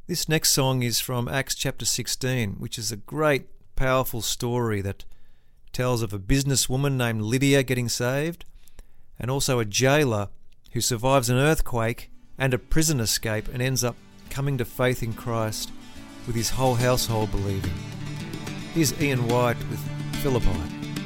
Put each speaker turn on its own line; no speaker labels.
This next song is from Acts chapter 16, which is a great, powerful story that tells of a businesswoman named Lydia getting saved, and also a jailer who survives an earthquake and a prison escape and ends up coming to faith in Christ with his whole household believing. Here's Ian White with Philippi.